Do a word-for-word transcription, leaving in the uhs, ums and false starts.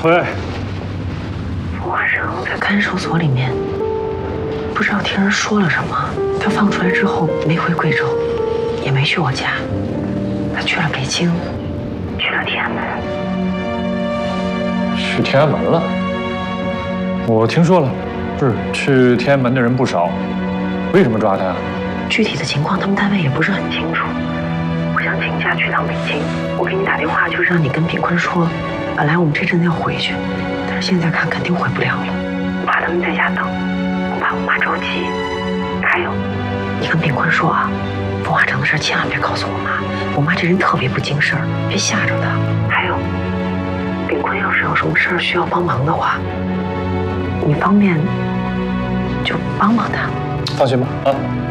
喂， 冯华生在看守所里面，不知道听人说了什么。他放出来之后没回贵州，也没去我家，他去了北京，去了天安门。 去天安门了？我听说了，是去天安门的人不少，为什么抓他呀？ 具体的情况他们单位也不是很清楚。我想请假去趟北京，我给你打电话就是让你跟炳坤说，本来我们这阵子要回去，但是现在看肯定回不了了，我怕他们在家等，我怕我妈着急。还有，你跟炳坤说啊，冯华成的事千万别告诉我妈，我妈这人特别不经事儿，别吓着她。还有，炳坤要是有什么事儿需要帮忙的话，你方便就帮帮他。 放心吧，啊。